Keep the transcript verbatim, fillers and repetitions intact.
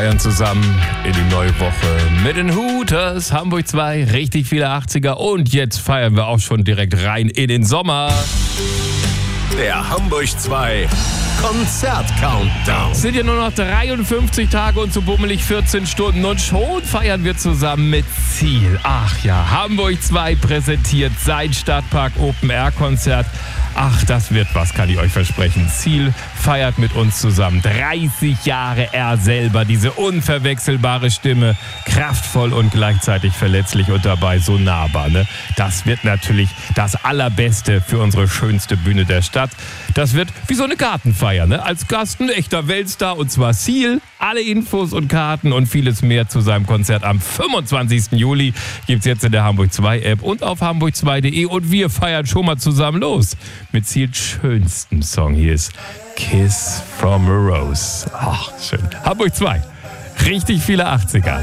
feiern zusammen in die neue Woche mit den Hooters. Hamburg zwei, richtig viele achtziger. Und jetzt feiern wir auch schon direkt rein in den Sommer. Der Hamburg zwei Konzert-Countdown. Es sind ja nur noch dreiundfünfzig Tage und so bummelig vierzehn Stunden und schon feiern wir zusammen mit Ziel. Ach ja, Hamburg zwei präsentiert sein Stadtpark Open Air Konzert. Ach, das wird was, kann ich euch versprechen. Ziel feiert mit uns zusammen. dreißig Jahre er selber, diese unverwechselbare Stimme, kraftvoll und gleichzeitig verletzlich und dabei so nahbar. Ne? Das wird natürlich das Allerbeste für unsere schönste Bühne der Stadt. Das wird wie so eine Gartenfeier. Ne? Als Gast ein echter Weltstar und zwar Ziel. Alle Infos und Karten und vieles mehr zu seinem Konzert am fünfundzwanzigsten Juli gibt's jetzt in der Hamburg zwei App und auf hamburg zwei punkt de und wir feiern schon mal zusammen los mit Ziels schönstem Song. Hier ist Kiss from a Rose. Ach, schön. Hamburg zwei. Richtig viele achtziger.